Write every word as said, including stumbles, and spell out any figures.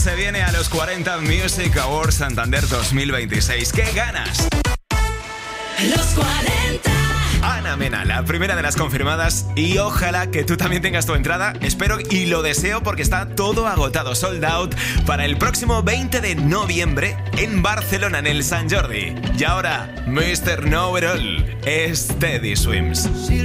se viene a los cuarenta Music Awards Santander dos mil veintiséis. ¡Qué ganas! Los cuarenta. Ana Mena, la primera de las confirmadas, y ojalá que tú también tengas tu entrada. Espero y lo deseo porque está todo agotado, sold out, para el próximo veinte de noviembre en Barcelona, en el Sant Jordi. Y ahora, mister Know It All es Teddy Swims.